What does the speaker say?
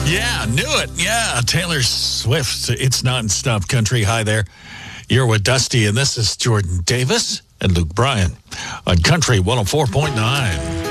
Yeah, knew it. Yeah, Taylor Swift. It's Nonstop Country. Hi there. You're with Dusty, and this is Jordan Davis and Luke Bryan on Country 104.9.